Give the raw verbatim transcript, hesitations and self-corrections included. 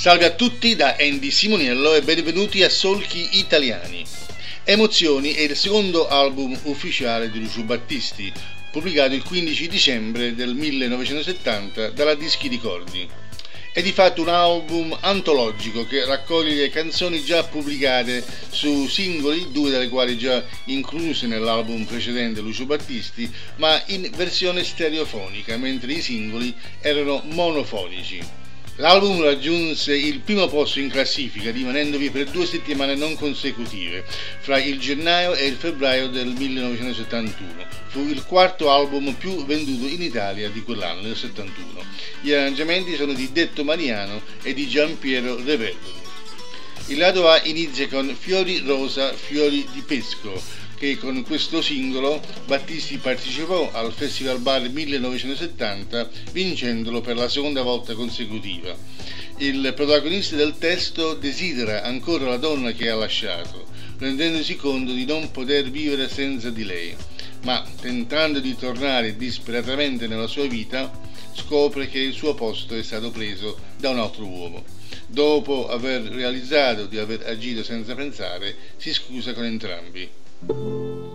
Salve a tutti da Andy Simoniello e benvenuti a Solchi Italiani. Emozioni è il secondo album ufficiale di Lucio Battisti, pubblicato il quindici dicembre del millenovecentosettanta dalla Dischi Ricordi. È di fatto un album antologico che raccoglie le canzoni già pubblicate su singoli, due delle quali già incluse nell'album precedente Lucio Battisti, ma in versione stereofonica, mentre i singoli erano monofonici. L'album raggiunse il primo posto in classifica, rimanendovi per due settimane non consecutive, fra il gennaio e il febbraio del millenovecentosettantuno. Fu il quarto album più venduto in Italia di quell'anno, nel settantuno. Gli arrangiamenti sono di Detto Mariano e di Giampiero Revello. Il lato A inizia con Fiori Rosa, Fiori di Pesco, che con questo singolo Battisti partecipò al Festival Bar millenovecentosettanta, vincendolo per la seconda volta consecutiva. Il protagonista del testo desidera ancora la donna che ha lasciato, rendendosi conto di non poter vivere senza di lei, ma tentando di tornare disperatamente nella sua vita, scopre che il suo posto è stato preso da un altro uomo. Dopo aver realizzato di aver agito senza pensare, si scusa con entrambi.